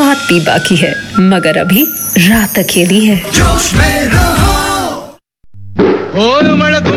बात भी बाकी है, मगर अभी रात अकेली है। जोश में रहो।